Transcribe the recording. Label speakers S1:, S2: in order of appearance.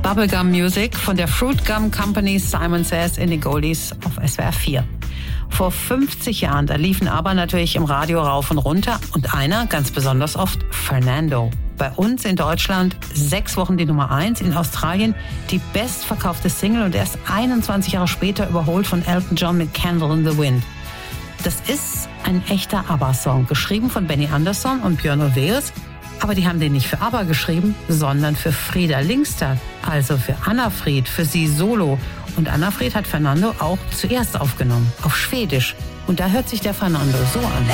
S1: Bubblegum Music von der Fruit Gum Company Simon Says in the Goldies auf SWR 4. Vor 50 Jahren, da liefen aber natürlich im Radio rauf und runter und einer ganz besonders oft, Fernando. Bei uns in Deutschland 6 Wochen die Nummer 1, in Australien die bestverkaufte Single und erst 21 Jahre später überholt von Elton John mit Candle in the Wind. Das ist ein echter ABBA-Song, geschrieben von Benny Andersson und Björn Ulvaeus. Aber die haben den nicht für ABBA geschrieben, sondern für Frieda Lyngstad, also für Anna-Frid, für sie solo. Und Anna-Frid hat Fernando auch zuerst aufgenommen, auf Schwedisch. Und da hört sich der Fernando so an.